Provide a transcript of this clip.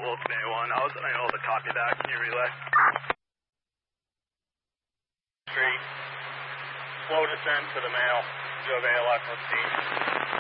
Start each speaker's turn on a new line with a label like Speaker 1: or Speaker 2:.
Speaker 1: Wolf Bay 1. I was unable to copy that. Can you relay? Street. Slow descent to the mail. You have ALS, let's see.